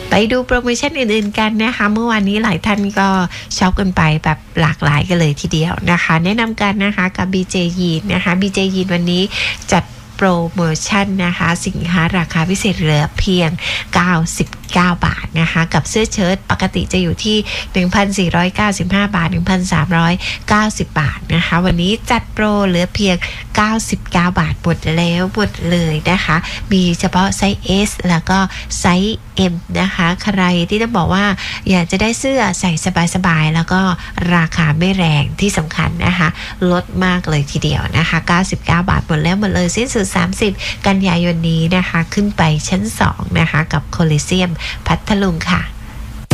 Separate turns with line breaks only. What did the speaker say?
ไปดูโปรโมชั่นอื่นๆกันนะคะเมื่อวานนี้หลายท่านก็ช็อปกันไปแบบหลากหลายกันเลยทีเดียวนะคะแนะนำกันนะคะกับ BJ Jean นะคะ BJ Jean วันนี้จัดโปรโมชั่นนะคะสินค้าราคาพิเศษเหลือเพียง99 บาทนะคะกับเสื้อเชิ้ตปกติจะอยู่ที่ 1,495 บาท 1,390 บาทนะคะวันนี้จัดโปรเหลือเพียง99 บาทหมดแล้วหมดเลยนะคะมีเฉพาะไซส์ S แล้วก็ไซส์ M นะคะใครที่ต้องบอกว่าอยากจะได้เสื้อใส่สบายๆแล้วก็ราคาไม่แรงที่สำคัญนะคะลดมากเลยทีเดียวนะคะ99 บาทหมดแล้วหมดเลยสิ้นสุด30 กันยายนนี้นะคะขึ้นไปชั้น2นะคะกับโคลิเซียมพัทลุงค่ะ